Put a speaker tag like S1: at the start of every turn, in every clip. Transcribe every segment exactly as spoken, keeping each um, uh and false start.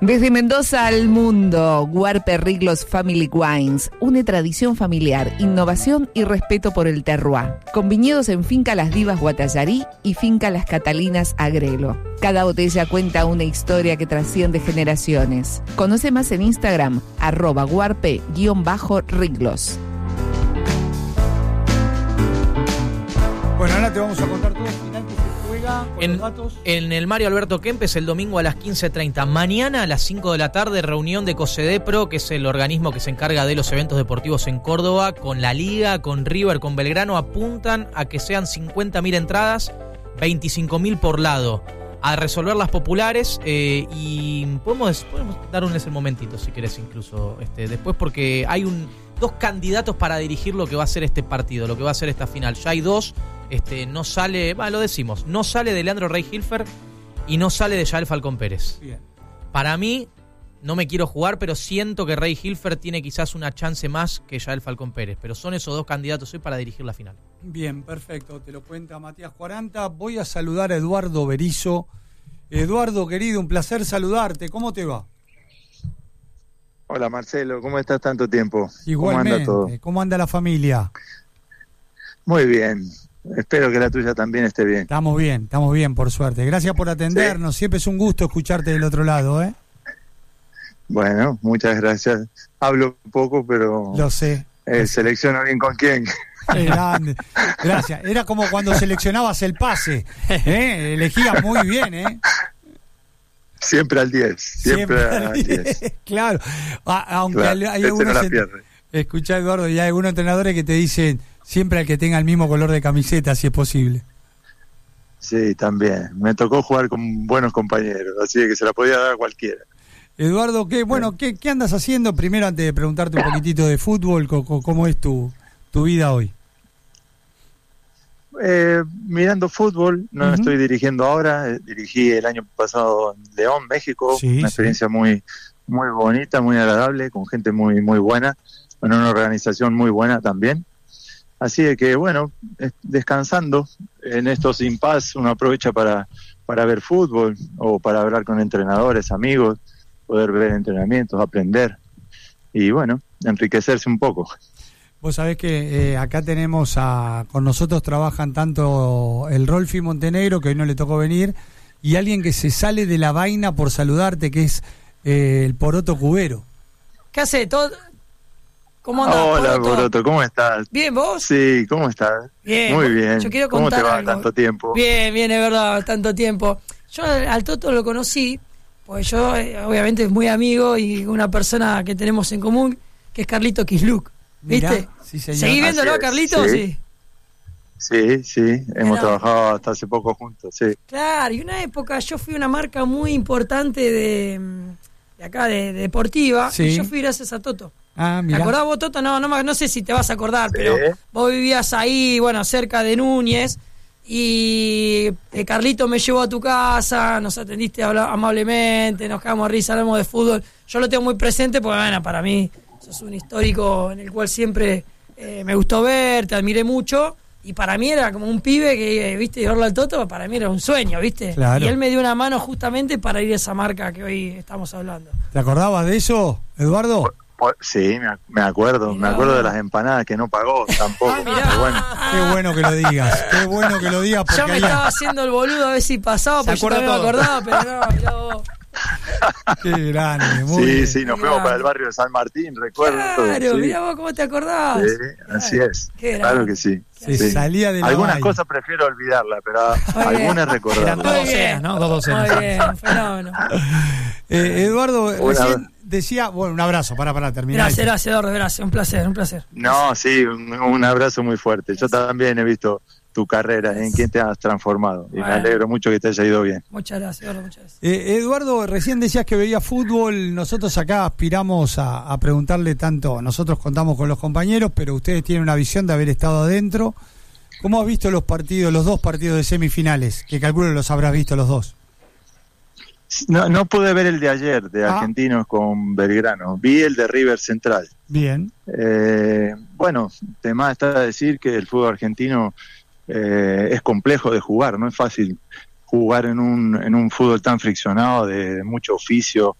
S1: Desde Mendoza al mundo, Guarpe Riglos Family Wines une tradición familiar, innovación y respeto por el terroir, con viñedos en Finca Las Divas Guatallarí y Finca Las Catalinas Agrelo. Cada botella cuenta una historia que trasciende generaciones. Conoce más en Instagram, arroba guarpe-riglos.
S2: Bueno, ahora te vamos a contar todo el final que se juega con
S3: en,
S2: los datos.
S3: En el Mario Alberto Kempes el domingo a las quince treinta. Mañana a las cinco de la tarde, reunión de COSEDEPRO, que es el organismo que se encarga de los eventos deportivos en Córdoba, con la Liga, con River, con Belgrano. Apuntan a que sean cincuenta mil entradas, veinticinco mil por lado, a resolver las populares. eh, y podemos, podemos darles el momentito, si querés, incluso este, después, porque hay un dos candidatos para dirigir lo que va a ser este partido, lo que va a ser esta final. Ya hay dos. Este, no sale, bah, lo decimos, no sale de Leandro Rey Hilfer y no sale de Yael Falcón Pérez.
S2: Bien.
S3: Para mí, no me quiero jugar, pero siento que Rey Hilfer tiene quizás una chance más que Yael Falcón Pérez. Pero son esos dos candidatos hoy para dirigir la final.
S2: Bien, perfecto. Te lo cuenta Matías Cuaranta. Voy a saludar a Eduardo Berizo. Eduardo, querido, un placer saludarte. ¿Cómo te va?
S4: Hola Marcelo, ¿cómo estás tanto tiempo?
S2: Igualmente.
S4: ¿Cómo anda todo?
S2: ¿Cómo anda la familia?
S4: Muy bien. Espero que la tuya también esté bien.
S2: Estamos bien, estamos bien, por suerte. Gracias por atendernos. Sí. Siempre es un gusto escucharte del otro lado, ¿eh?
S4: Bueno, muchas gracias. Hablo poco, pero...
S2: Lo sé.
S4: Eh, selecciono bien con quién.
S2: Qué grande. Gracias. Era como cuando seleccionabas el pase. ¿eh? Elegías muy bien, ¿eh?
S4: Siempre al diez. Siempre, siempre al diez.
S2: Claro. A, aunque
S4: claro,
S2: hay, hay
S4: este
S2: algunos...
S4: no la pierde.
S2: Escuchá, Eduardo, y hay algunos entrenadores que te dicen siempre al que tenga el mismo color de camiseta, si es posible.
S4: Sí, también. Me tocó jugar con buenos compañeros, así que se la podía dar a cualquiera.
S2: Eduardo, ¿qué, bueno, ¿qué, qué andas haciendo? Primero, antes de preguntarte un poquitito de fútbol, ¿cómo es tu, tu vida hoy?
S4: Eh, mirando fútbol, no uh-huh. estoy dirigiendo ahora, eh, dirigí el año pasado en León, México, sí, una experiencia sí. muy muy bonita, muy agradable, con gente muy muy buena, con una organización muy buena también. Así de que, bueno, descansando en estos impasse, uno aprovecha para, para ver fútbol o para hablar con entrenadores, amigos, poder ver entrenamientos, aprender y, bueno, enriquecerse un poco.
S2: Vos sabés que eh, acá tenemos a... Con nosotros trabajan tanto el Rolfi Montenegro, que hoy no le tocó venir, y alguien que se sale de la vaina por saludarte, que es eh, el Poroto Cubero.
S5: ¿Qué hace? ¿Todo? ¿Cómo andás,
S4: Hola,
S5: Poroto?
S4: Poroto, ¿cómo estás?
S5: ¿Bien, vos?
S4: Sí, ¿cómo estás?
S5: Bien.
S4: Muy bien.
S5: Yo quiero
S4: ¿Cómo te va
S5: algo.
S4: tanto tiempo?
S5: Bien, bien, es verdad, tanto tiempo. Yo al Toto lo conocí, pues yo eh, obviamente es muy amigo y una persona que tenemos en común, que es Carlito Kisluc. ¿Viste?
S2: Mirá, sí, señor.
S5: ¿Seguís viéndolo, Carlito? Sí.
S4: Sí, sí, sí. hemos
S5: Era...
S4: trabajado hasta hace poco juntos, sí.
S5: Claro, y una época yo fui una marca muy importante de, de acá, de, de deportiva, sí. Y yo fui gracias a Toto.
S2: Ah, mirá.
S5: ¿Te acordás vos, Toto? No, no, no sé si te vas a acordar, sí. Pero vos vivías ahí, bueno, cerca de Núñez, y eh, Carlito me llevó a tu casa, nos atendiste amablemente, nos quedamos a risa, hablamos de fútbol. Yo lo tengo muy presente porque, bueno, para mí sos un histórico en el cual siempre eh, me gustó ver, te admiré mucho, y para mí era como un pibe que, eh, viste, verlo al Toto, para mí era un sueño, viste.
S2: Claro.
S5: Y él me dio una mano justamente para ir a esa marca que hoy estamos hablando.
S2: ¿Te acordabas de eso, Eduardo?
S4: Sí, me acuerdo, mirá. me acuerdo de las empanadas que no pagó tampoco.
S5: Ah,
S4: pero bueno.
S2: Qué bueno que lo digas, qué bueno que lo digas. Porque
S5: yo me
S2: había...
S5: estaba haciendo el boludo a ver si pasaba, porque yo también me acordaba, pero no, mirá vos.
S2: Qué grande, muy
S4: Sí,
S2: bien.
S4: sí, nos fuimos para el barrio de San Martín, recuerdo.
S5: Claro,
S4: sí.
S5: mirá vos cómo te acordás.
S4: Sí, así es, claro que sí.
S2: Se
S4: sí.
S2: salía de la
S4: Algunas
S2: vaina.
S4: cosas prefiero olvidarlas, pero muy algunas recordar.
S5: Eran dos docenas, ¿no? Dos docenas. Muy bien, fenómeno.
S2: eh, Eduardo,
S4: Una...
S2: recién decía, bueno, un abrazo, para, para terminar.
S5: Gracias, gracias, Eduardo, gracias, un placer, un placer.
S4: No, sí, un, un abrazo muy fuerte. Yo también he visto tu carrera, en quién te has transformado. Y bueno, me alegro mucho que te haya ido bien.
S5: Muchas gracias, Eduardo, muchas gracias.
S2: Eh, Eduardo, recién decías que veías fútbol. Nosotros acá aspiramos a, a preguntarle tanto. Nosotros contamos con los compañeros, pero ustedes tienen una visión de haber estado adentro. ¿Cómo has visto los partidos, los dos partidos de semifinales? Que calculo los habrás visto los dos.
S4: No, no pude ver el de ayer, de ah. Argentinos con Belgrano. Vi el de River Central.
S2: Bien.
S4: Eh, bueno, tema está decir que el fútbol argentino eh, es complejo de jugar, no es fácil jugar en un en un fútbol tan friccionado, de, de mucho oficio,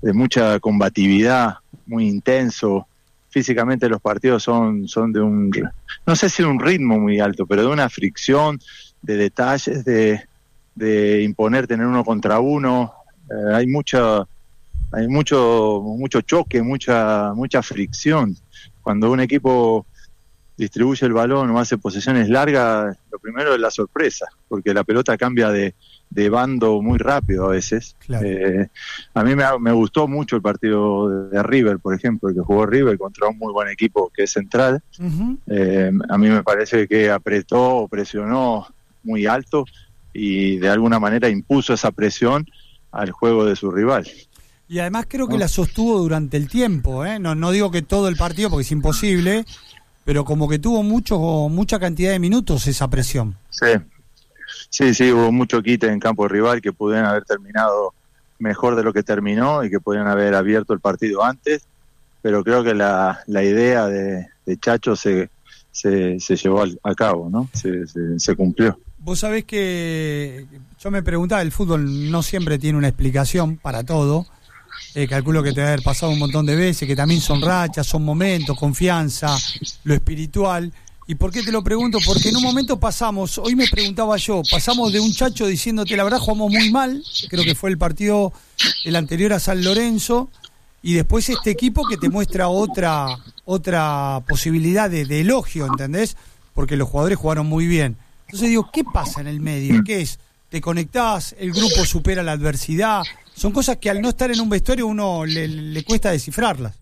S4: de mucha combatividad, muy intenso. Físicamente los partidos son, son de un, no sé si de un ritmo muy alto, pero de una fricción, de detalles, de, de imponer, tener uno contra uno. Eh, hay mucha, hay mucho, mucho choque, mucha, mucha fricción. Cuando un equipo distribuye el balón o hace posesiones largas, lo primero es la sorpresa, porque la pelota cambia de, de bando muy rápido a veces. Claro. Eh, a mí me, me gustó mucho el partido de, de River, por ejemplo, el que jugó River contra un muy buen equipo que es Central. Uh-huh. Eh, a mí me parece que apretó, presionó muy alto y de alguna manera impuso esa presión al juego de su rival.
S2: Y además creo que la sostuvo durante el tiempo, ¿eh? No, no digo que todo el partido, porque es imposible, pero como que tuvo mucho, mucha cantidad de minutos esa presión.
S4: Sí, sí, sí, hubo mucho quite en campo rival que pudieran haber terminado mejor de lo que terminó y que podían haber abierto el partido antes, pero creo que la, la idea de, de Chacho se, se, se llevó al, a cabo, ¿no? Se, se, se cumplió.
S2: Vos sabés que yo me preguntaba, el fútbol no siempre tiene una explicación para todo. Eh, calculo que te va a haber pasado un montón de veces, que también son rachas, son momentos, confianza, lo espiritual. ¿Y por qué te lo pregunto? Porque en un momento pasamos, hoy me preguntaba yo, pasamos de un Chacho diciéndote la verdad jugamos muy mal, creo que fue el partido el anterior a San Lorenzo, y después este equipo que te muestra otra otra posibilidad de, de elogio, ¿entendés? Porque los jugadores jugaron muy bien. Entonces digo, ¿qué pasa en el medio? ¿Qué es? ¿Te conectás? ¿El grupo supera la adversidad? Son cosas que al no estar en un vestuario uno le, le cuesta descifrarlas.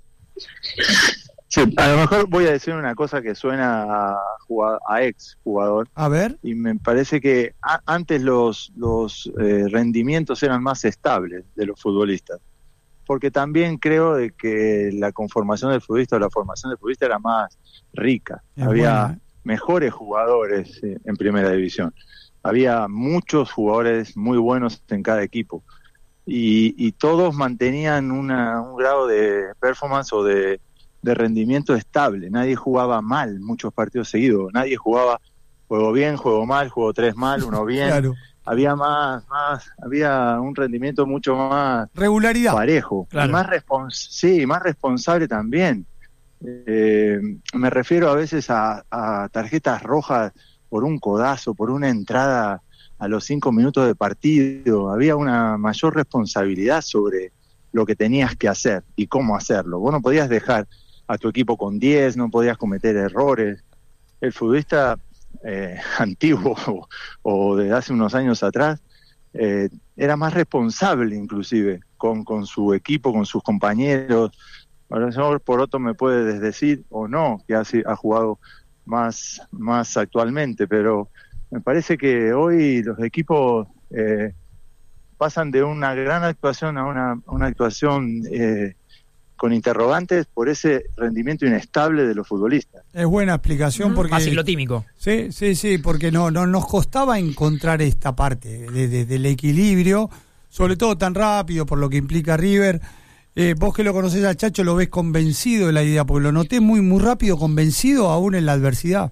S4: Sí, a lo mejor voy a decir una cosa que suena a, jugador, a ex jugador.
S2: A ver.
S4: Y me parece que a, antes los, los eh, rendimientos eran más estables de los futbolistas. Porque también creo de que la conformación del futbolista o la formación del futbolista era más rica. Es Había buena. mejores jugadores eh, en primera división. Había muchos jugadores muy buenos en cada equipo. Y, y todos mantenían una, un grado de performance o de, de rendimiento estable. Nadie jugaba mal muchos partidos seguidos. Nadie jugaba juego bien, juego mal, juego tres mal, uno bien. Claro. Había más, más, había un rendimiento mucho más
S2: regularidad,
S4: parejo, claro. y más respons- sí, más responsable también. Eh, me refiero a veces a, a tarjetas rojas por un codazo, por una entrada a los cinco minutos de partido. Había una mayor responsabilidad sobre lo que tenías que hacer y cómo hacerlo. Vos no podías dejar a tu equipo con diez, no podías cometer errores. El futbolista eh, antiguo o, o de hace unos años atrás eh, era más responsable inclusive con, con su equipo, con sus compañeros. Ahora, señor Poroto me puede decir o no que ha, ha jugado más, más actualmente, pero me parece que hoy los equipos eh, pasan de una gran actuación a una, una actuación eh, con interrogantes por ese rendimiento inestable de los futbolistas.
S2: Es buena explicación porque...
S3: Fácil, lo tímico.
S2: Sí, sí, sí, porque no, no nos costaba encontrar esta parte de, de, del equilibrio, sobre todo tan rápido por lo que implica River. Eh, vos que lo conocés al Chacho, lo ves convencido de la idea, porque lo noté muy, muy rápido, convencido aún en la adversidad.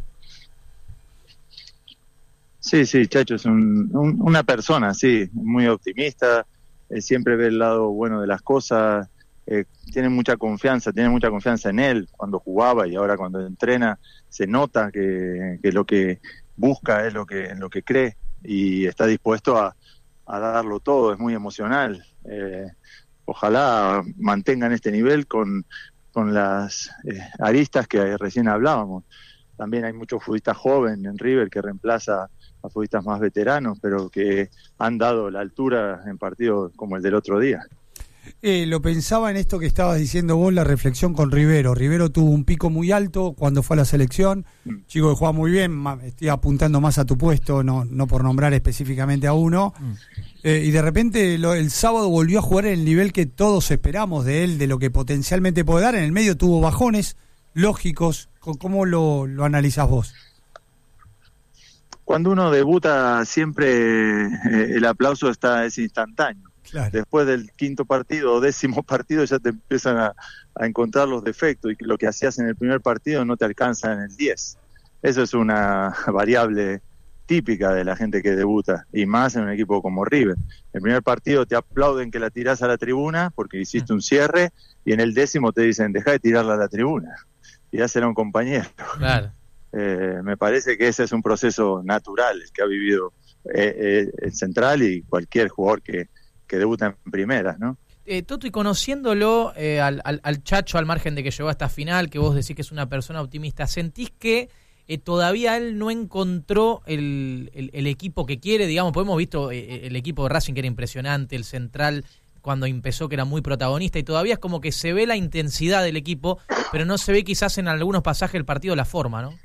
S4: Sí, sí, Chacho es un, un, una persona, sí, muy optimista, eh, siempre ve el lado bueno de las cosas, eh, tiene mucha confianza, tiene mucha confianza en él cuando jugaba y ahora cuando entrena se nota que, que lo que busca es lo que, en lo que cree y está dispuesto a, a darlo todo, es muy emocional. Eh, ojalá mantengan este nivel con, con las eh, aristas que recién hablábamos. También hay muchos futbolistas jóvenes en River que reemplaza a futbolistas más veteranos, pero que han dado la altura en partidos como el del otro día.
S2: Eh, lo pensaba en esto que estabas diciendo vos, la reflexión con Rivero. Rivero tuvo un pico muy alto cuando fue a la selección, mm. chico que juega muy bien, estoy apuntando más a tu puesto, no, no por nombrar específicamente a uno, mm. eh, y de repente lo, el sábado volvió a jugar en el nivel que todos esperamos de él, de lo que potencialmente puede dar. En el medio tuvo bajones lógicos. ¿Cómo lo, lo analizás vos?
S4: Cuando uno debuta siempre eh, el aplauso está es instantáneo. Claro. Después del quinto partido o décimo partido ya te empiezan a, a encontrar los defectos y lo que hacías en el primer partido no te alcanza en el diez. Eso es una variable típica de la gente que debuta, y más en un equipo como River. El primer partido te aplauden que la tirás a la tribuna porque hiciste un cierre, y en el décimo te dicen, dejá de tirarla a la tribuna, tirásela a un compañero.
S3: Claro.
S4: Eh, me parece que ese es un proceso natural el que ha vivido eh, eh, el Central y cualquier jugador que, que debuta en primeras, ¿no?
S3: Eh, Toto, y conociéndolo eh, al, al, al Chacho, al margen de que llegó a esta final, que vos decís que es una persona optimista, ¿sentís que eh, todavía él no encontró el, el, el equipo que quiere? Digamos, pues hemos visto eh, el equipo de Racing, que era impresionante, el Central cuando empezó, que era muy protagonista, y todavía es como que se ve la intensidad del equipo, pero no se ve quizás en algunos pasajes del partido la forma, ¿no?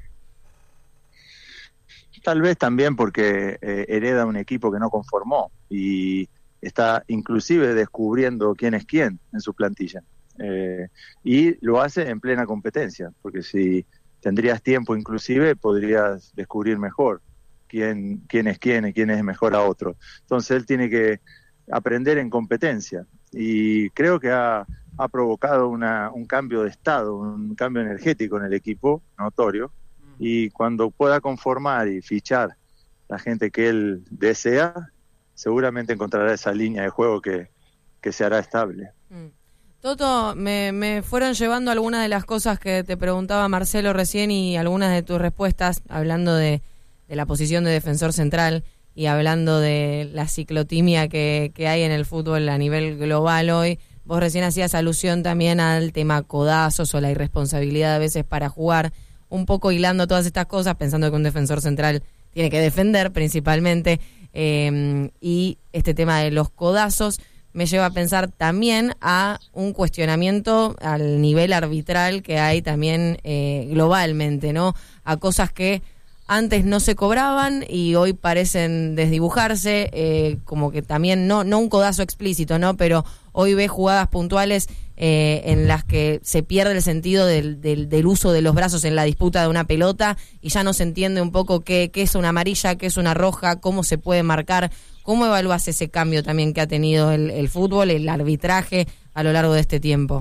S4: Tal vez también porque eh, hereda un equipo que no conformó y está inclusive descubriendo quién es quién en su plantilla. Eh, y lo hace en plena competencia, porque si tendrías tiempo inclusive podrías descubrir mejor quién, quién es quién y quién es mejor a otro. Entonces él tiene que aprender en competencia, y creo que ha, ha provocado una, un cambio de estado, un cambio energético en el equipo notorio, y cuando pueda conformar y fichar la gente que él desea, seguramente encontrará esa línea de juego que, que se hará estable.
S6: Mm. Toto, me, me fueron llevando algunas de las cosas que te preguntaba Marcelo recién, y algunas de tus respuestas, hablando de, de la posición de defensor central y hablando de la ciclotimia que, que hay en el fútbol a nivel global hoy. Vos recién hacías alusión también al tema codazos o la irresponsabilidad a veces para jugar, un poco hilando todas estas cosas, pensando que un defensor central tiene que defender principalmente, eh, y este tema de los codazos me lleva a pensar también a un cuestionamiento al nivel arbitral que hay también eh, globalmente, ¿no? A cosas que antes no se cobraban y hoy parecen desdibujarse, eh, como que también, no, no un codazo explícito, ¿no? Pero hoy ves jugadas puntuales eh, en las que se pierde el sentido del, del, del uso de los brazos en la disputa de una pelota, y ya no se entiende un poco qué, qué es una amarilla, qué es una roja, cómo se puede marcar. ¿Cómo evalúas ese cambio también que ha tenido el, el fútbol, el arbitraje a lo largo de este tiempo?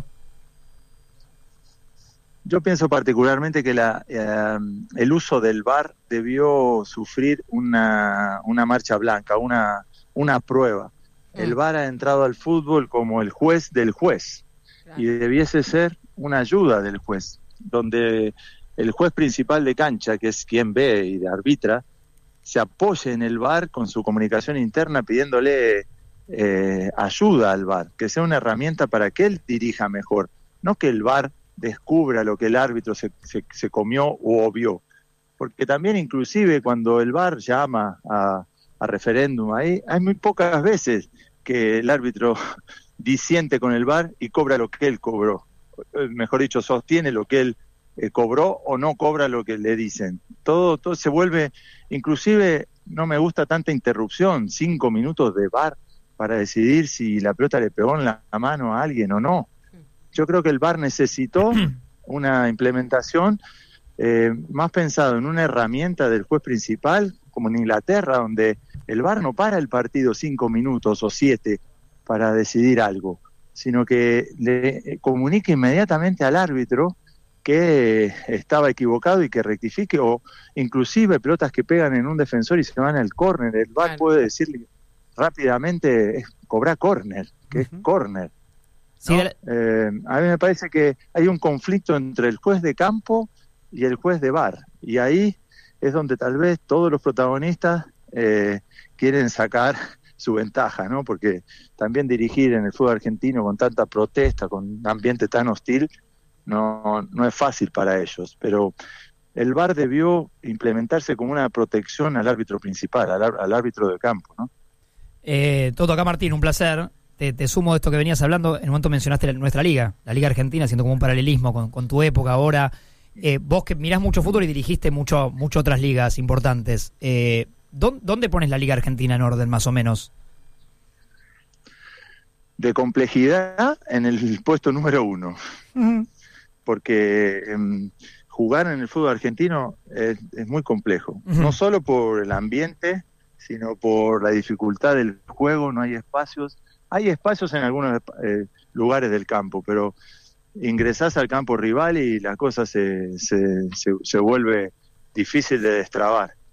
S4: Yo pienso particularmente que la, eh, el uso del V A R debió sufrir una, una marcha blanca, una, una prueba. Mm. El V A R ha entrado al fútbol como el juez del juez, claro, y debiese ser una ayuda del juez, donde el juez principal de cancha, que es quien ve y arbitra, se apoye en el V A R con su comunicación interna pidiéndole eh, ayuda al V A R, que sea una herramienta para que él dirija mejor, no que el V A R descubra lo que el árbitro se, se, se comió o obvió. Porque también inclusive cuando el V A R llama a, a referéndum, ahí hay muy pocas veces que el árbitro disiente con el V A R y cobra lo que él cobró. Mejor dicho, sostiene lo que él eh, cobró o no cobra lo que le dicen. Todo, todo se vuelve, inclusive no me gusta tanta interrupción, cinco minutos de V A R para decidir si la pelota le pegó en la mano a alguien o no. Yo creo que el V A R necesitó una implementación eh, más pensado en una herramienta del juez principal, como en Inglaterra, donde el V A R no para el partido cinco minutos o siete para decidir algo, sino que le comunique inmediatamente al árbitro que estaba equivocado y que rectifique, o inclusive pelotas que pegan en un defensor y se van al córner. El V A R claro. puede decirle rápidamente, cobra córner, que uh-huh. es córner. ¿No? Sí, eh, a mí me parece que hay un conflicto entre el juez de campo y el juez de V A R, y ahí es donde tal vez todos los protagonistas eh, quieren sacar su ventaja, ¿no? Porque también dirigir en el fútbol argentino con tanta protesta, con un ambiente tan hostil, no, no es fácil para ellos, pero el V A R debió implementarse como una protección al árbitro principal, al, al árbitro de campo, ¿no?
S7: Eh, Toto, acá Martín, un placer. Te, te sumo esto que venías hablando, en un momento mencionaste la, nuestra liga, la Liga Argentina, haciendo como un paralelismo con, con tu época ahora. Eh, vos que mirás mucho fútbol y dirigiste mucho, mucho otras ligas importantes, eh, ¿dónde, ¿dónde pones la Liga Argentina en orden, más o menos?
S4: De complejidad, en el puesto número uno. Uh-huh. Porque eh, jugar en el fútbol argentino es, es muy complejo. Uh-huh. No solo por el ambiente, sino por la dificultad del juego, no hay espacios. Hay espacios en algunos eh, lugares del campo, pero ingresás al campo rival y la cosa se, se, se, se vuelve difícil de destrabar.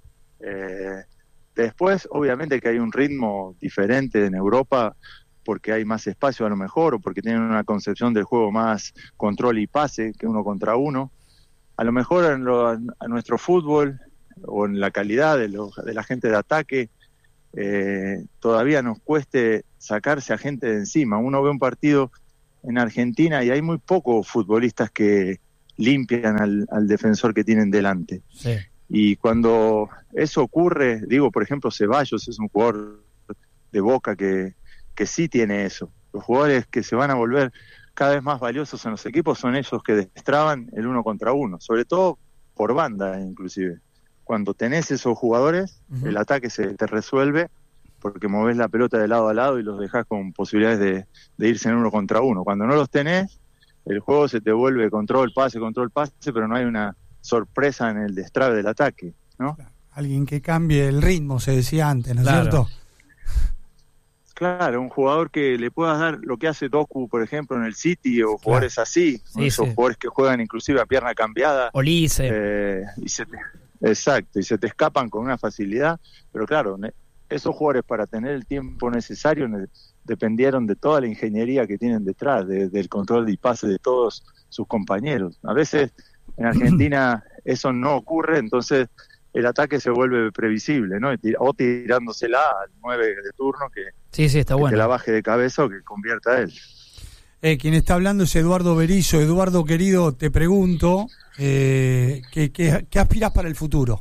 S4: Eh, después, obviamente que hay un ritmo diferente en Europa porque hay más espacio a lo mejor o porque tienen una concepción del juego más control y pase que uno contra uno. A lo mejor en lo, a nuestro fútbol o en la calidad de, lo, de la gente de ataque eh, todavía nos cueste sacarse a gente de encima. Uno ve un partido en Argentina y hay muy pocos futbolistas que limpian al, al defensor que tienen delante.
S7: Sí.
S4: Y cuando eso ocurre, digo, por ejemplo, Ceballos es un jugador de Boca que, que sí tiene eso. Los jugadores que se van a volver cada vez más valiosos en los equipos son esos que destraban el uno contra uno, sobre todo por banda inclusive. Cuando tenés esos jugadores, uh-huh. el ataque se te resuelve porque movés la pelota de lado a lado y los dejás con posibilidades de, de irse en uno contra uno. Cuando no los tenés, el juego se te vuelve control, pase, control, pase, pero no hay una sorpresa en el destrabe del ataque, ¿no?
S2: Alguien que cambie el ritmo, se decía antes, ¿no es
S7: claro.
S2: cierto?
S4: Claro, un jugador que le puedas dar lo que hace Doku, por ejemplo, en el City, o jugadores claro. así,
S7: sí,
S4: esos
S7: sí.
S4: jugadores que juegan inclusive a pierna cambiada.
S7: Olise.
S4: Eh, y se te, exacto, y se te escapan con una facilidad, pero claro, esos jugadores para tener el tiempo necesario ne- dependieron de toda la ingeniería que tienen detrás, de, del control y pase de todos sus compañeros. A veces en Argentina eso no ocurre, entonces el ataque se vuelve previsible, ¿no? O tirándosela al nueve de turno que,
S7: sí, sí, está
S4: que
S7: bueno.
S4: la baje de cabeza o que convierta a él.
S2: Eh, quien está hablando es Eduardo Berizzo. Eduardo, querido, te pregunto, eh, ¿qué, qué, ¿qué aspiras para el futuro?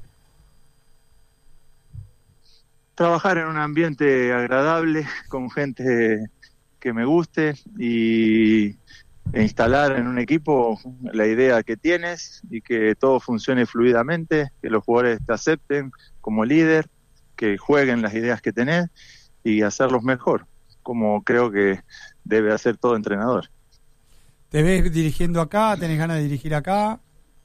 S4: Trabajar en un ambiente agradable, con gente que me guste y e instalar en un equipo la idea que tienes y que todo funcione fluidamente, que los jugadores te acepten como líder, que jueguen las ideas que tenés y hacerlos mejor, como creo que debe hacer todo entrenador.
S2: ¿Te ves dirigiendo acá? ¿Tenés ganas de dirigir acá?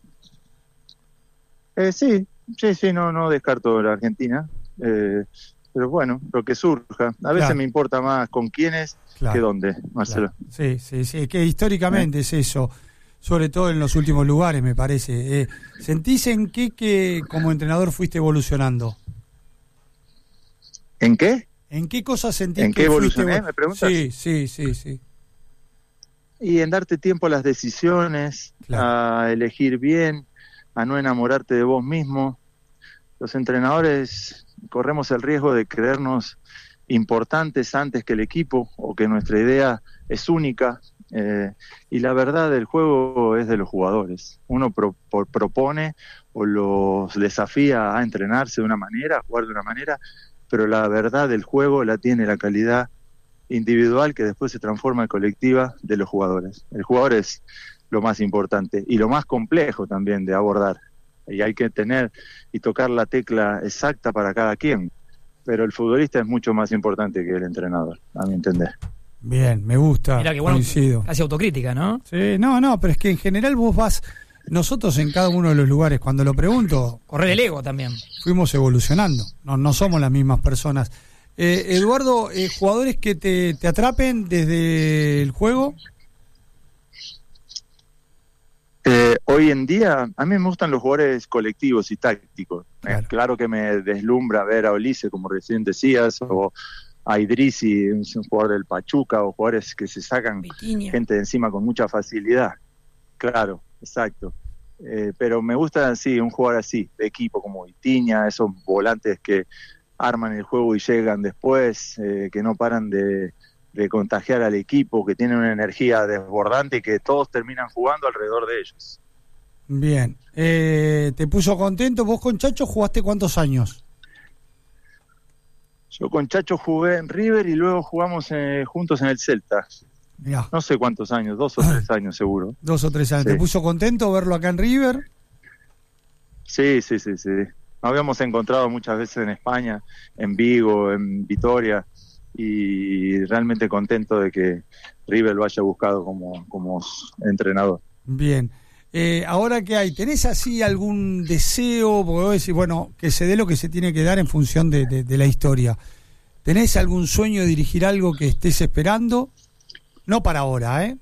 S4: Eh, sí, sí, sí, no, no descarto la Argentina, eh, pero bueno, lo que surja. A veces
S2: claro.
S4: me importa más con quiénes claro. que dónde, Marcelo.
S2: Claro. Sí, sí, sí, que históricamente ¿Eh? es eso, sobre todo en los últimos lugares, me parece. Eh, ¿Sentís en qué que como entrenador fuiste evolucionando?
S4: ¿En qué?
S2: ¿En qué cosas sentís
S4: ¿En
S2: que
S4: qué evolucioné,
S2: fuiste...
S4: me preguntas?
S2: Sí, sí, sí, sí.
S4: Y en darte tiempo a las decisiones, claro. a elegir bien, a no enamorarte de vos mismo. Los entrenadores corremos el riesgo de creernos importantes antes que el equipo o que nuestra idea es única eh, y la verdad del juego es de los jugadores. Uno pro, por, propone o los desafía a entrenarse de una manera, a jugar de una manera, pero la verdad del juego la tiene la calidad individual que después se transforma en colectiva de los jugadores. El jugador es lo más importante y lo más complejo también de abordar. Y hay que tener y tocar la tecla exacta para cada quien. Pero el futbolista es mucho más importante que el entrenador, a mi entender.
S2: Bien, me gusta.
S7: Mira que bueno,
S2: coincido.
S7: Casi autocrítica, ¿no?
S2: Sí, no, no, pero es que en general vos vas... Nosotros en cada uno de los lugares, cuando lo pregunto...
S7: Correr el ego también.
S2: Fuimos evolucionando, no, no somos las mismas personas. Eh, Eduardo, eh, ¿jugadores que te, te atrapen desde el juego?
S4: Eh, hoy en día, a mí me gustan los jugadores colectivos y tácticos. Claro, eh, claro que me deslumbra ver a Olise, como recién decías, o a Idrissi, un, un jugador del Pachuca, o jugadores que se sacan Vitinha. gente de encima con mucha facilidad. Claro, exacto. Eh, pero me gusta, sí, un jugador así, de equipo, como Vitinha, esos volantes que arman el juego y llegan después, eh, que no paran de... de contagiar al equipo, que tienen una energía desbordante y que todos terminan jugando alrededor de ellos.
S2: Bien. Eh, ¿Te puso contento? ¿Vos con Chacho jugaste cuántos años?
S4: Yo con Chacho jugué en River y luego jugamos eh, juntos en el Celta.
S2: Mirá.
S4: No sé cuántos años, dos o tres años seguro.
S2: Dos o tres años.
S4: Sí.
S2: ¿Te puso contento verlo acá en River?
S4: Sí, sí, sí, sí. Nos habíamos encontrado muchas veces en España, en Vigo, en Vitoria, y realmente contento de que River lo haya buscado como, como entrenador.
S2: Bien. Eh, ahora que hay, ¿tenés así algún deseo? Porque vos decís, bueno, que se dé lo que se tiene que dar en función de, de, de la historia. ¿Tenés algún sueño de dirigir algo que estés esperando? No para ahora, ¿eh?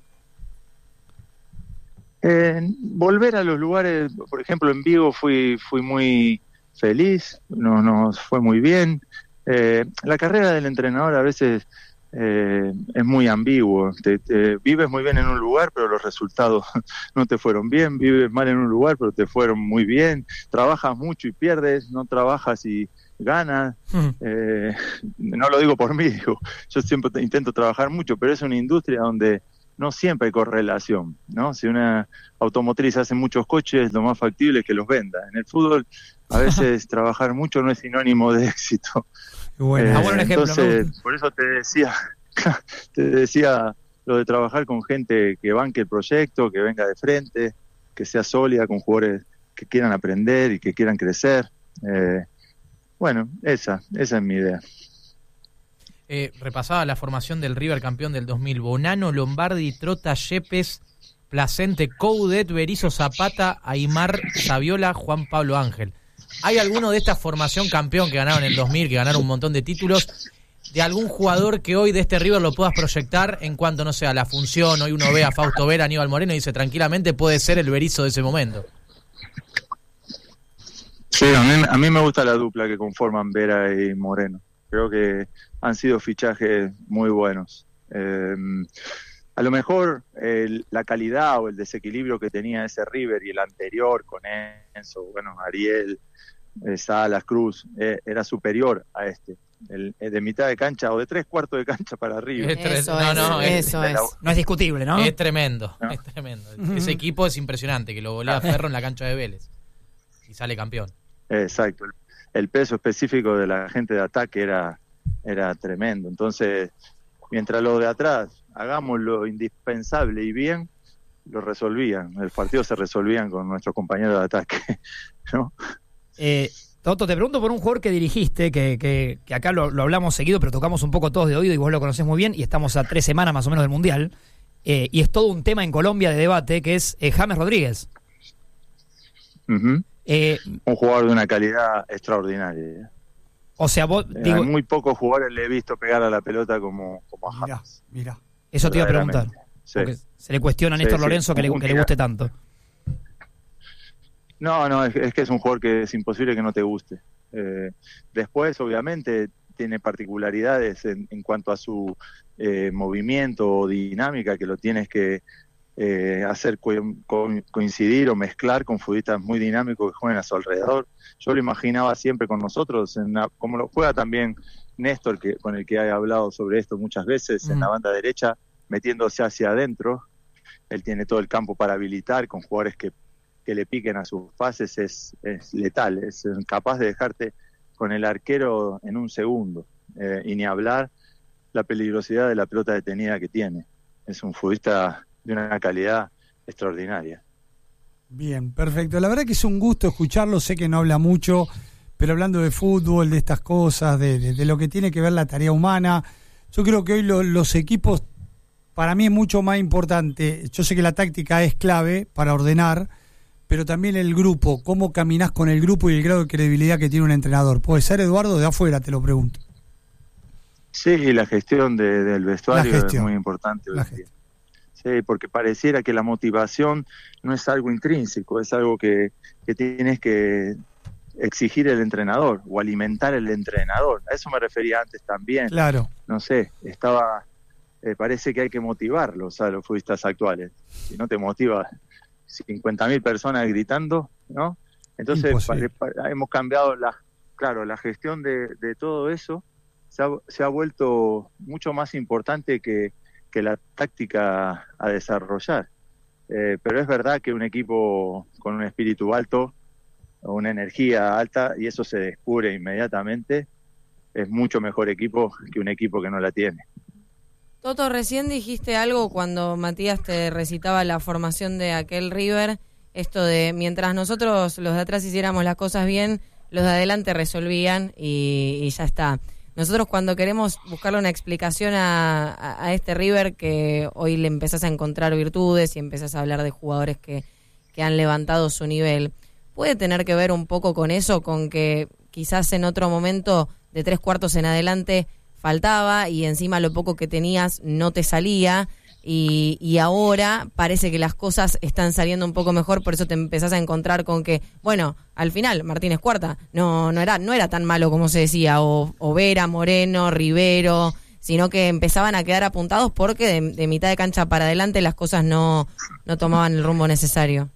S4: Eh, volver a los lugares, por ejemplo, en Vigo fui fui muy feliz, nos, nos fue muy bien. Eh, la carrera del entrenador a veces eh, es muy ambiguo. Te, te, vives muy bien en un lugar, pero los resultados no te fueron bien. Vives mal en un lugar, pero te fueron muy bien. Trabajas mucho y pierdes, no trabajas y ganas. Uh-huh. Eh, no lo digo por mí, digo, yo siempre te, intento trabajar mucho, pero es una industria donde no siempre hay correlación, ¿no? Si una automotriz hace muchos coches, lo más factible es que los venda. En el fútbol, a veces trabajar mucho no es sinónimo de éxito.
S7: Bueno, eh, buen ejemplo,
S4: entonces,
S7: ¿no?
S4: Por eso te decía, te decía lo de trabajar con gente que banque el proyecto, que venga de frente, que sea sólida, con jugadores que quieran aprender y que quieran crecer. Eh, bueno, esa, esa es mi idea.
S3: Eh, repasaba la formación del River campeón del dos mil. Bonano, Lombardi, Trota, Yepes, Placente, Coudet, Berizzo, Zapata, Aymar, Saviola, Juan Pablo Ángel. ¿Hay alguno de esta formación campeón que ganaron en el dos mil, que ganaron un montón de títulos, de algún jugador que hoy de este River lo puedas proyectar en cuanto, no sé, a la función? Hoy uno ve a Fausto Vera, Aníbal Moreno y dice tranquilamente puede ser el Berizzo de ese momento.
S4: Sí, a mí, a mí me gusta la dupla que conforman Vera y Moreno. Creo que han sido fichajes muy buenos. Eh, a lo mejor el, la calidad o el desequilibrio que tenía ese River y el anterior con Enzo, bueno, Ariel, eh, Salas, Cruz, eh, era superior a este. El, el de mitad de cancha o de tres cuartos de cancha para arriba.
S3: Es tres,
S6: eso
S3: no,
S6: es,
S3: no,
S6: eso
S3: es,
S6: es.
S7: No es discutible, ¿no?
S3: Es tremendo,
S4: ¿no?
S3: es tremendo. Ese equipo es impresionante, que lo golea Ferro en la cancha de Vélez y sale campeón.
S4: Exacto. El, el peso específico de la gente de ataque era, era tremendo. Entonces, mientras los de atrás hagamos lo indispensable y bien, lo resolvían. El partido se resolvían con nuestros compañeros de ataque, ¿no?
S7: Eh, Toto, te pregunto por un jugador que dirigiste, que, que, que acá lo, lo hablamos seguido, pero tocamos un poco todos de oído y vos lo conocés muy bien, y estamos a tres semanas más o menos del Mundial, eh, y es todo un tema en Colombia de debate, que es eh, James Rodríguez.
S4: Uh-huh.
S7: Eh,
S4: un jugador de una calidad extraordinaria.
S7: O sea, vos...
S4: Eh,
S7: digo,
S4: a muy pocos jugadores le he visto pegar a la pelota como, como a James.
S2: Mira, mira.
S7: Eso te iba a preguntar.
S4: Sí.
S7: Porque se le cuestiona a Néstor
S4: sí,
S7: Lorenzo
S4: sí.
S7: que, le, que le guste tanto.
S4: No, no, es, es que es un jugador que es imposible que no te guste. Eh, después, obviamente, tiene particularidades en, en cuanto a su eh, movimiento o dinámica, que lo tienes que eh, hacer co- co- coincidir o mezclar con futbolistas muy dinámicos que juegan a su alrededor. Yo lo imaginaba siempre con nosotros, en la, como lo juega también Néstor, que, con el que he hablado sobre esto muchas veces, mm. en la banda derecha, metiéndose hacia adentro. Él tiene todo el campo para habilitar, con jugadores que, que le piquen a sus pases, es, es letal, es capaz de dejarte con el arquero en un segundo, eh, y ni hablar la peligrosidad de la pelota detenida que tiene. Es un futbolista de una calidad extraordinaria.
S2: Bien, perfecto. La verdad que es un gusto escucharlo, sé que no habla mucho, pero hablando de fútbol, de estas cosas, de, de, de lo que tiene que ver la tarea humana, yo creo que hoy lo, los equipos, para mí es mucho más importante. Yo sé que la táctica es clave para ordenar, pero también el grupo, cómo caminás con el grupo y el grado de credibilidad que tiene un entrenador. ¿Puede ser, Eduardo? De afuera te lo pregunto.
S4: Sí, la gestión de, del vestuario es muy importante.
S2: La
S4: sí, porque pareciera que la motivación no es algo intrínseco, es algo que, que tienes que exigir el entrenador o alimentar el entrenador. A eso me refería antes también.
S2: Claro.
S4: No sé, estaba... Eh, parece que hay que motivarlos a los futbolistas actuales. Si no te motiva cincuenta mil personas gritando, ¿no? Entonces pa, pa, hemos cambiado la, claro, la gestión de, de todo eso se ha, se ha vuelto mucho más importante que, que la táctica a desarrollar. Eh, pero es verdad que un equipo con un espíritu alto, una energía alta, y eso se descubre inmediatamente, es mucho mejor equipo que un equipo que no la tiene.
S6: Toto, recién dijiste algo cuando Matías te recitaba la formación de aquel River, esto de mientras nosotros los de atrás hiciéramos las cosas bien, los de adelante resolvían y, y ya está. Nosotros cuando queremos buscarle una explicación a, a, a este River, que hoy le empezás a encontrar virtudes y empezás a hablar de jugadores que, que han levantado su nivel, ¿puede tener que ver un poco con eso, con que quizás en otro momento de tres cuartos en adelante faltaba y encima lo poco que tenías no te salía Y, y ahora parece que las cosas están saliendo un poco mejor, por eso te empezás a encontrar con que, bueno, al final Martínez Cuarta no no era no era tan malo como se decía, o, o Vera, Moreno, Rivero, sino que empezaban a quedar apuntados porque de, de mitad de cancha para adelante las cosas no, no tomaban el rumbo necesario.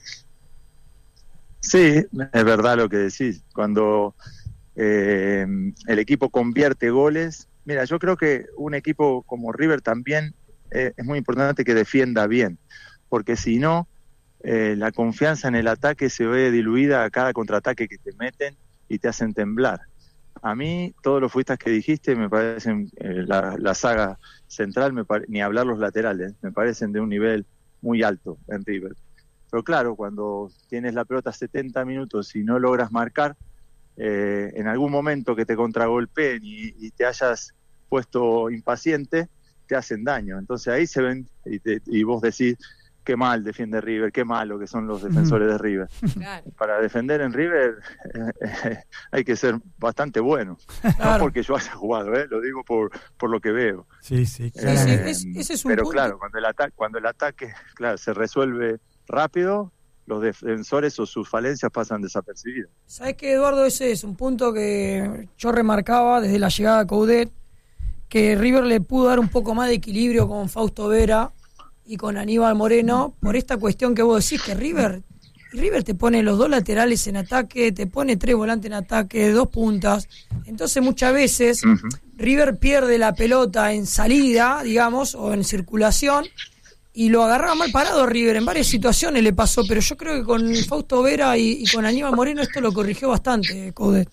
S4: Sí, es verdad lo que decís. Cuando eh, el equipo convierte goles, mira, yo creo que un equipo como River también eh, es muy importante que defienda bien, porque si no, eh, la confianza en el ataque se ve diluida a cada contraataque que te meten y te hacen temblar. A mí, todos los futbolistas que dijiste, me parecen, eh, la, la saga central, me pare, ni hablar los laterales, me parecen de un nivel muy alto en River. Pero claro, cuando tienes la pelota setenta minutos y no logras marcar, eh, en algún momento que te contragolpeen y, y te hayas puesto impaciente, te hacen daño. Entonces ahí se ven, y, te, y vos decís, qué mal defiende River, qué malo que son los defensores de River. Claro. Para defender en River eh, eh, hay que ser bastante bueno. Claro. No porque yo haya jugado, eh, lo digo por por lo que veo.
S2: Sí, sí,
S4: claro. Eh, es, ese es un pero punto. Claro, cuando el, ata- cuando el ataque claro, se resuelve rápido, los defensores o sus falencias pasan desapercibidos.
S5: ¿Sabes qué, Eduardo? Ese es un punto que yo remarcaba desde la llegada de Coudet, que River le pudo dar un poco más de equilibrio con Fausto Vera y con Aníbal Moreno, por esta cuestión que vos decís, que River River te pone los dos laterales en ataque, te pone tres volantes en ataque, dos puntas. Entonces muchas veces uh-huh. River pierde la pelota en salida, digamos, o en circulación, y lo agarraba mal parado River. En varias situaciones le pasó, pero yo creo que con Fausto Vera y, y con Aníbal Moreno esto lo corrigió bastante, Coudet.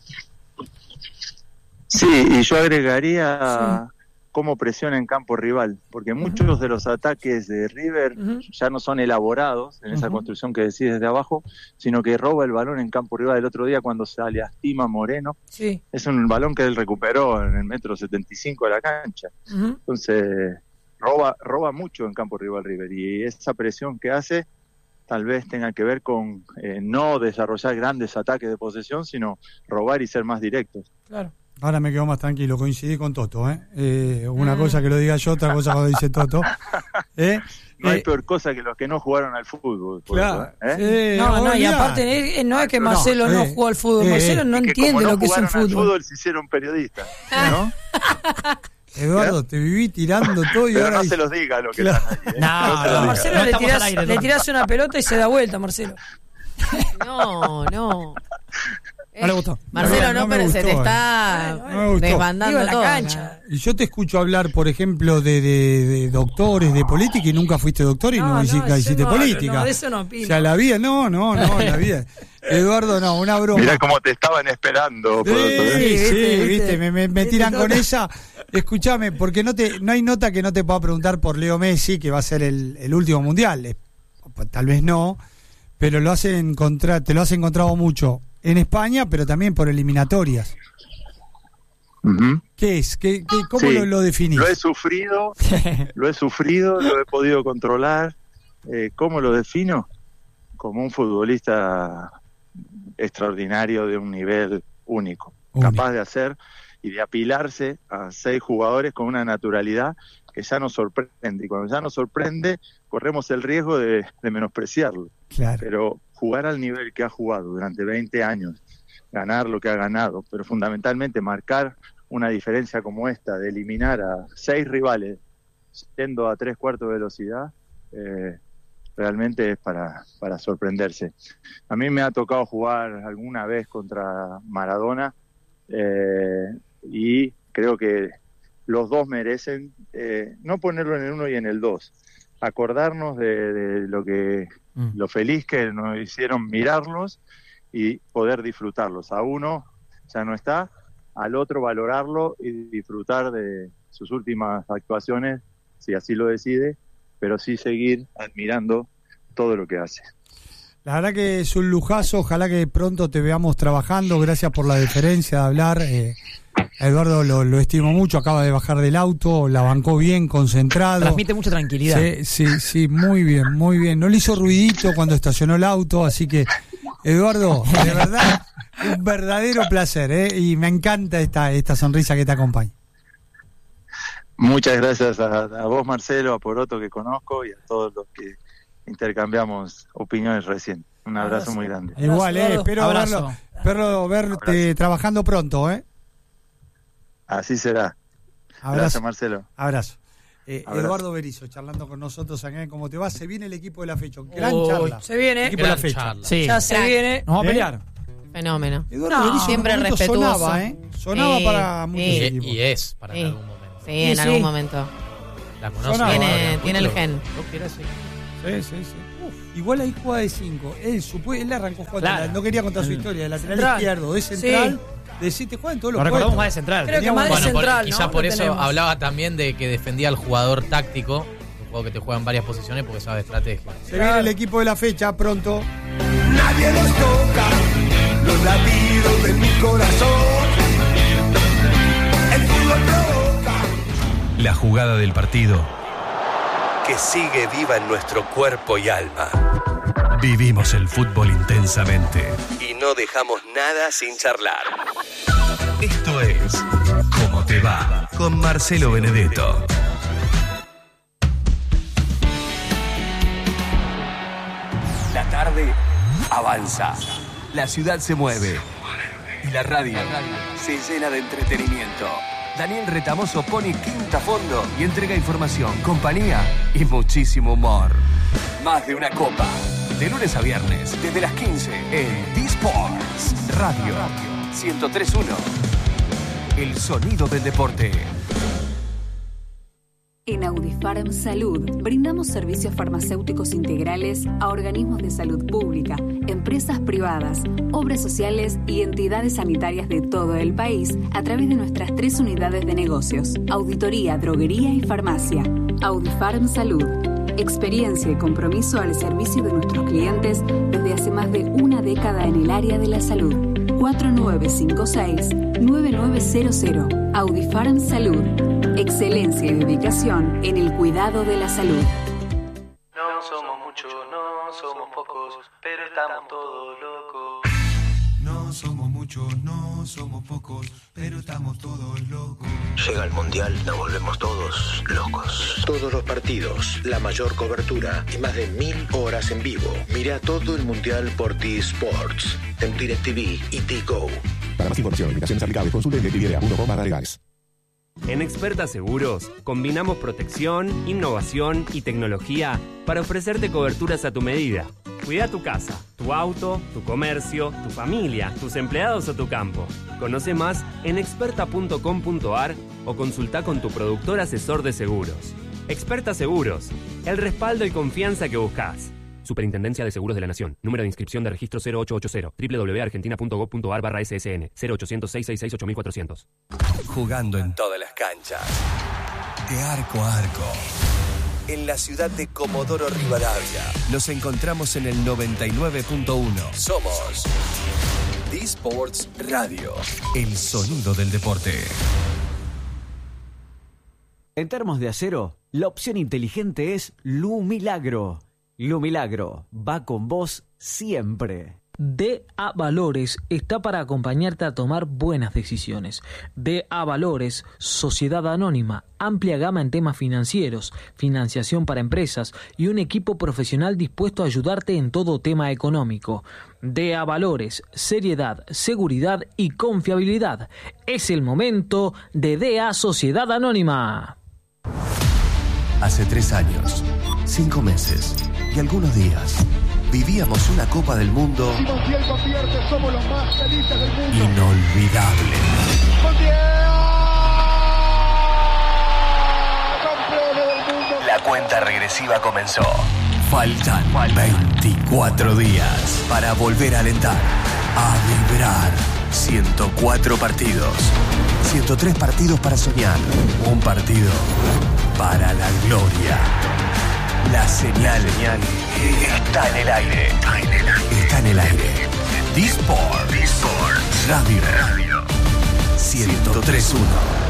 S4: Sí, y yo agregaría... Sí. cómo presiona en campo rival, porque muchos uh-huh. de los ataques de River uh-huh. ya no son elaborados en uh-huh. esa construcción que decís desde abajo, sino que roba el balón en campo rival. El otro día cuando se lastima Moreno, sí. es un balón que él recuperó en el metro setenta y cinco de la cancha. Uh-huh. Entonces roba roba mucho en campo rival River, y esa presión que hace tal vez tenga que ver con eh, no desarrollar grandes ataques de posesión, sino robar y ser más directos.
S5: Claro.
S2: Ahora me quedo más tranquilo, coincidí con Toto, ¿eh? eh una mm. cosa que lo diga yo, otra cosa que lo dice Toto. ¿Eh?
S4: No
S2: eh,
S4: hay peor cosa que los que no jugaron al fútbol.
S2: Claro.
S4: Eso, ¿eh?
S5: Sí, no, no, y aparte eh, no es que Marcelo no, no jugó al fútbol, eh, Marcelo no entiende
S4: no
S5: lo que es el fútbol. Al
S4: fútbol se hicieron periodistas, ¿no?
S2: Eduardo, te viví tirando todo y
S4: Pero
S2: ahora...
S4: no se los diga lo que están ahí. ¿eh?
S5: No, no, no, Marcelo no le, tirás, aire, le tirás una pelota y se da vuelta, Marcelo.
S6: No, no.
S7: No le gustó.
S6: Marcelo, no,
S2: no, no
S6: pero
S2: gustó,
S6: se te está
S2: no
S6: desbandando
S5: la
S6: todo,
S5: cancha.
S2: Y yo te escucho hablar, por ejemplo, de, de, de doctores, de política, y nunca fuiste doctor y no, no hiciste, no, hiciste
S5: no,
S2: política.
S5: No, de eso no opino.
S2: O sea, la vida, no, no, no, la vida. Eduardo, no, una broma.
S4: Mirá cómo te estaban esperando.
S2: Sí,
S4: por otro, ¿eh?
S2: sí, sí,
S5: viste,
S2: viste, me, me, me tiran
S5: viste,
S2: con esa. Escúchame, porque no te no hay nota que no te pueda preguntar por Leo Messi, que va a ser el, el último mundial. Tal vez no, pero lo has encontrado, te lo has encontrado mucho en España, pero también por eliminatorias.
S4: Uh-huh.
S2: ¿Qué es? ¿Qué, qué, ¿Cómo
S4: sí,
S2: lo, lo definís?
S4: Lo he sufrido, lo he sufrido, lo he podido controlar. Eh, ¿Cómo lo defino? Como un futbolista extraordinario de un nivel único, único, capaz de hacer y de apilarse a seis jugadores con una naturalidad que ya nos sorprende. Y cuando ya nos sorprende, corremos el riesgo de, de menospreciarlo.
S2: Claro.
S4: Pero jugar al nivel que ha jugado durante veinte años, ganar lo que ha ganado, pero fundamentalmente marcar una diferencia como esta, de eliminar a seis rivales yendo a tres cuartos de velocidad, eh, realmente es para, para sorprenderse. A mí me ha tocado jugar alguna vez contra Maradona, eh, y creo que los dos merecen, eh, no ponerlo en el uno y en el dos, acordarnos de, de lo que mm. lo feliz que nos hicieron mirarlos y poder disfrutarlos. A uno ya no está, al otro valorarlo y disfrutar de sus últimas actuaciones, si así lo decide, pero sí seguir admirando todo lo que hace.
S2: La verdad que es un lujazo, ojalá que pronto te veamos trabajando, gracias por la deferencia de hablar. eh, Eduardo lo, lo estimo mucho, acaba de bajar del auto, la bancó bien, concentrado.
S7: Transmite mucha tranquilidad.
S2: Sí, sí, sí, muy bien, muy bien. No le hizo ruidito cuando estacionó el auto, así que, Eduardo, de verdad, un verdadero placer, ¿eh? Y me encanta esta, esta sonrisa que te acompaña.
S4: Muchas gracias a, a vos, Marcelo, a Poroto, que conozco, y a todos los que intercambiamos opiniones recién. Un abrazo, abrazo. muy grande.
S2: Igual, eh, espero abrazo. verlo, espero verte abrazo. trabajando pronto, ¿eh?
S4: Así será.
S2: Abrazo,
S4: Gracias, Marcelo.
S2: Abrazo. Eh,
S4: Abrazo.
S2: Eduardo Berizzo, charlando con nosotros acá en ¿Cómo te va? Se viene el equipo de la fecha. Gran
S5: oh,
S2: charla.
S5: Se viene.
S2: Equipo
S3: Gran
S2: de la fecha.
S3: charla.
S5: Sí. Ya se viene.
S2: Nos vamos a pelear.
S6: Fenómeno.
S2: Eduardo
S6: no,
S2: Berizzo
S6: siempre respetuoso.
S2: Sonaba, ¿eh? Sonaba
S6: sí,
S2: para muchos
S3: y,
S2: equipos.
S3: y es para
S6: sí.
S3: en algún momento.
S6: Sí, en
S5: sí,
S6: algún
S5: sí.
S6: momento.
S3: La conozco.
S2: Sonaba.
S6: Tiene, tiene el gen.
S2: Sí, sí, sí. Uf, igual ahí juega de cinco. Él, supo, él arrancó jugando.
S7: Claro.
S2: La, no quería contar su historia. De lateral
S5: Central.
S2: izquierdo, de central.
S5: Sí.
S2: De siete juega en todos
S7: Lo
S2: los
S7: recordamos
S2: puestos.
S7: más de central.
S5: Creo que
S2: Teníamos-
S5: más de
S3: Bueno, por-
S5: central,
S3: quizá
S5: ¿no?
S3: por
S5: Lo
S3: eso
S5: tenemos.
S3: hablaba también de que defendía al jugador táctico, un jugador que te juega en varias posiciones porque sabe estrategia.
S2: Se viene el equipo de la fecha pronto.
S8: Nadie nos toca los latidos de mi corazón. El fútbol provoca
S9: La jugada del partido que sigue viva en nuestro cuerpo y alma. Vivimos el fútbol intensamente y no dejamos nada sin charlar. Esto es ¿Cómo te va? Con Marcelo Benedetto. La tarde avanza, la ciudad se mueve y la radio se llena de entretenimiento. Daniel Retamoso pone quinta a fondo y entrega información, compañía y muchísimo humor. Más de una copa, de lunes a viernes, desde las quince en D-Sports Radio ciento tres punto uno. El sonido del deporte.
S10: En Audifarm Salud brindamos servicios farmacéuticos integrales a organismos de salud pública, empresas privadas, obras sociales y entidades sanitarias de todo el país a través de nuestras tres unidades de negocios: auditoría, droguería y farmacia. Audifarm Salud. Experiencia y compromiso al servicio de nuestros clientes desde hace más de una década en el área de la salud. cuatro nueve cinco seis, nueve nueve cero cero. Audifarm Salud. Excelencia y dedicación en el cuidado de la salud.
S11: No somos muchos, no somos pocos, pero estamos todos locos.
S8: No somos muchos, no somos pocos, pero estamos todos locos.
S12: Llega el Mundial, nos volvemos todos locos. Todos los partidos, la mayor cobertura y más de mil horas en vivo. Mira todo el Mundial por T-Sports, en DirecTV y T-Go.
S13: Para más información, limitaciones aplicables, consulte en directv punto com barra legales.
S14: En Experta Seguros combinamos protección, innovación y tecnología para ofrecerte coberturas a tu medida. Cuida tu casa, tu auto, tu comercio, tu familia, tus empleados o tu campo. Conoce más en experta punto com punto a r o consulta con tu productor asesor de seguros. Experta Seguros, el respaldo y confianza que buscas. Superintendencia de Seguros de la Nación. Número de inscripción de registro cero ocho ocho cero. doble u doble u doble u punto argentina punto gob punto a r barra S S N. cero ochocientos, seiscientos sesenta y seis, ocho mil cuatrocientos.
S9: Jugando en todas las canchas. De arco a arco. En la ciudad de Comodoro Rivadavia. Nos encontramos en el noventa y nueve punto uno. Somos D-Sports Radio. El sonido del deporte.
S15: En Termos de Acero, la opción inteligente es Lumilagro. Lumilagro va con vos siempre.
S16: D A Valores está para acompañarte a tomar buenas decisiones. D A Valores, sociedad anónima, amplia gama en temas financieros, financiación para empresas y un equipo profesional dispuesto a ayudarte en todo tema económico. D A Valores, seriedad, seguridad y confiabilidad. Es el momento de D A Sociedad Anónima.
S9: Hace tres años, cinco meses y algunos días, vivíamos una Copa del Mundo inolvidable. La cuenta regresiva comenzó. Faltan veinticuatro días para volver a alentar, a vibrar. ciento cuatro partidos, ciento tres partidos para soñar, un partido para la gloria. La señal está en el aire. Está en el aire. D-Sports Radio ciento tres punto uno.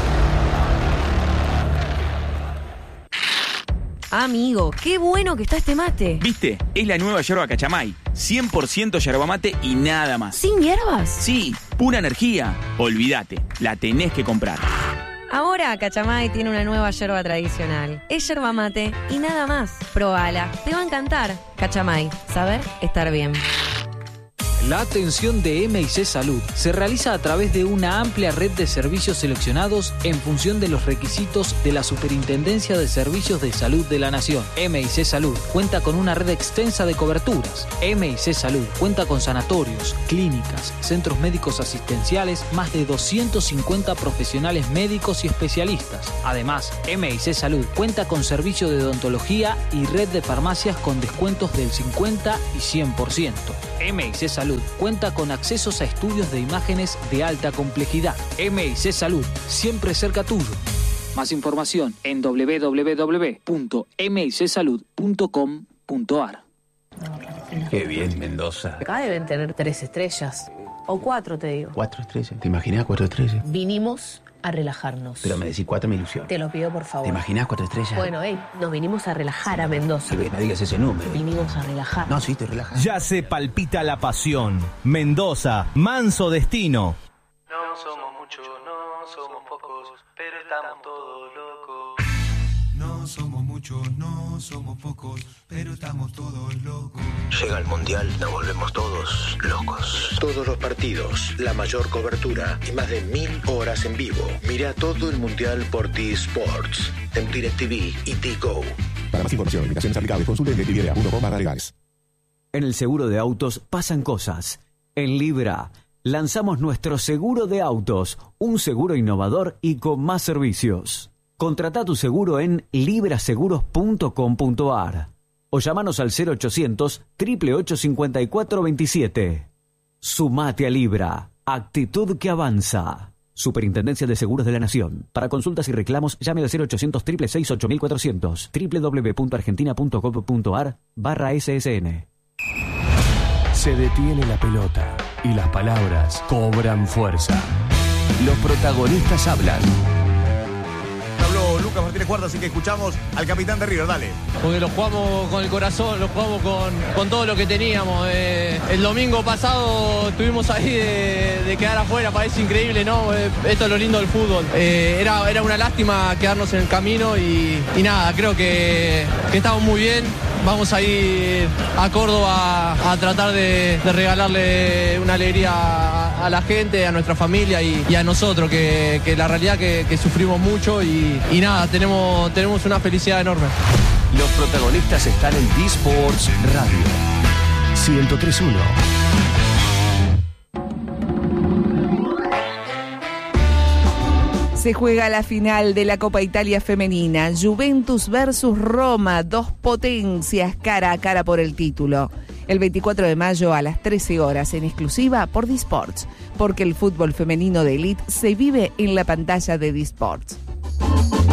S6: Amigo, qué bueno que está este mate.
S17: ¿Viste? Es la nueva yerba Cachamay. cien por ciento yerba mate y nada más.
S6: ¿Sin hierbas?
S17: Sí, pura energía. Olvídate, la tenés que comprar.
S6: Ahora Cachamay tiene una nueva yerba tradicional. Es yerba mate y nada más. Probala, te va a encantar. Cachamay, saber estar bien.
S16: La atención de M I C Salud se realiza a través de una amplia red de servicios seleccionados en función de los requisitos de la Superintendencia de Servicios de Salud de la Nación. M I C Salud cuenta con una red extensa de coberturas. M I C Salud cuenta con sanatorios, clínicas, centros médicos asistenciales, más de doscientos cincuenta profesionales médicos y especialistas. Además, M I C Salud cuenta con servicio de odontología y red de farmacias con descuentos del cincuenta y cien por ciento. M I C Salud cuenta con accesos a estudios de imágenes de alta complejidad. M I C Salud, siempre cerca tuyo. Más información en doble u doble u doble u punto m i c salud punto com punto a r.
S18: Qué bien, Mendoza.
S19: Acá deben tener tres estrellas. O cuatro, te digo.
S18: Cuatro estrellas. ¿Te imaginas cuatro estrellas?
S19: Vinimos a relajarnos.
S18: Pero me decís cuatro, me ilusión.
S19: Te lo pido, por favor.
S18: ¿Te imaginas cuatro estrellas?
S19: Bueno, hey, nos vinimos a relajar a Mendoza.
S18: Sí, no digas ese número.
S19: Vinimos a relajar.
S18: No, sí, te relajas.
S20: Ya se palpita la pasión. Mendoza, manso destino.
S11: No somos muchos, no somos pocos, pero estamos todos locos.
S8: No somos muchos, no somos pocos, pero estamos todos locos.
S12: Llega el Mundial, nos volvemos todos locos. Todos los partidos, la mayor cobertura y más de mil horas en vivo. Mira todo el Mundial por T-Sports, en DirecTV y T-Go.
S13: Para más información, limitaciones aplicables, consulte en directv punto com barra legales.
S15: En el seguro de autos pasan cosas. En Libra lanzamos nuestro seguro de autos, un seguro innovador y con más servicios. Contrata tu seguro en libraseguros punto com punto a r o llámanos al cero ochocientos, ocho ocho ocho, cinco cuatro dos siete. Sumate a Libra, actitud que avanza. Superintendencia de Seguros de la Nación. Para consultas y reclamos, llame al cero ochocientos, seis seis seis, ocho cuatro cero cero, doble u doble u doble u punto argentina punto gov punto a r barra S S N.
S9: Se detiene la pelota y las palabras cobran fuerza. Los protagonistas hablan.
S20: Habló Lucas Martínez Cuarta, así que escuchamos al capitán de River, dale.
S21: Porque lo jugamos con el corazón, lo jugamos con, con todo lo que teníamos. Eh, el domingo pasado estuvimos ahí de, de quedar afuera, parece increíble, ¿no? Eh, esto es lo lindo del fútbol. Eh, era, era una lástima quedarnos en el camino y, y nada, creo que, que estamos muy bien. Vamos a ir a Córdoba a tratar de, de regalarle una alegría a, a la gente, a nuestra familia y, y a nosotros, que, que la realidad que, que sufrimos mucho y, y nada, tenemos, tenemos una felicidad enorme.
S9: Los protagonistas están en T-Sports Radio ciento tres punto uno.
S1: Se juega la final de la Copa Italia Femenina. Juventus versus Roma, dos potencias cara a cara por el título. El veinticuatro de mayo a las trece horas en exclusiva por D-Sports, porque el fútbol femenino de élite se vive en la pantalla de D-Sports.